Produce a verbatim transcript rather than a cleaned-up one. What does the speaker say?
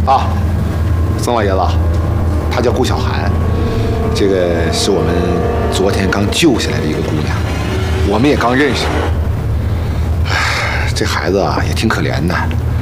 啊，曾老爷子，她叫顾小涵，这个是我们昨天刚救下来的一个姑娘，我们也刚认识。哎，这孩子啊也挺可怜的，